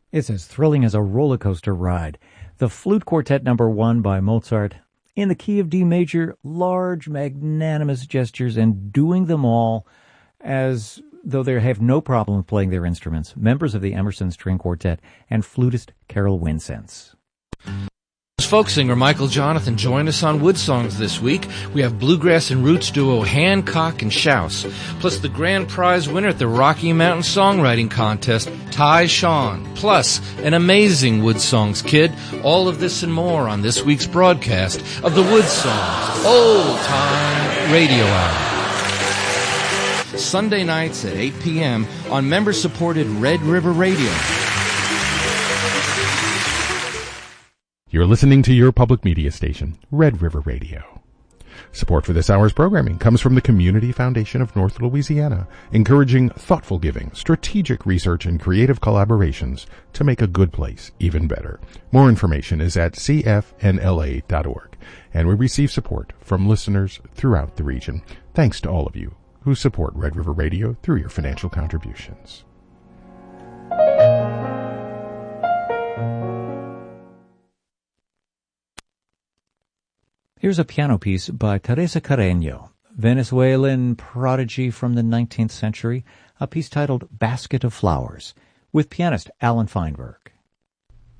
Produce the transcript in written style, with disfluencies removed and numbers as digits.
It's as thrilling as a roller coaster ride. The Flute Quartet No. 1 by Mozart, in the key of D major, large, magnanimous gestures, and doing them all as though they have no problem playing their instruments, members of the Emerson String Quartet and flutist Carol Winsense. Folk singer Michael Jonathan joined us on Wood Songs this week. We have bluegrass and roots duo Hancock and Shouse, plus the grand prize winner at the Rocky Mountain Songwriting Contest, Ty Sean, plus an amazing Wood Songs kid. All of this and more on this week's broadcast of the Wood Songs Old Time Radio Hour. Sunday nights at 8 p.m. on member-supported Red River Radio. You're listening to your public media station, Red River Radio. Support for this hour's programming comes from the Community Foundation of North Louisiana, encouraging thoughtful giving, strategic research, and creative collaborations to make a good place even better. More information is at cfnla.org, and we receive support from listeners throughout the region. Thanks to all of you who support Red River Radio through your financial contributions. Here's a piano piece by Teresa Carreño, Venezuelan prodigy from the 19th century, a piece titled Basket of Flowers, with pianist Alan Feinberg.